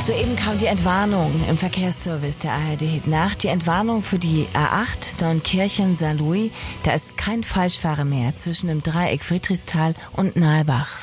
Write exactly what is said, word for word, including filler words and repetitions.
Soeben kam die Entwarnung im Verkehrsservice der A R D Nacht. Die Entwarnung für die A acht Dornkirchen-Saarlouis. Da ist kein Falschfahrer mehr zwischen dem Dreieck Friedrichsthal und Nalbach.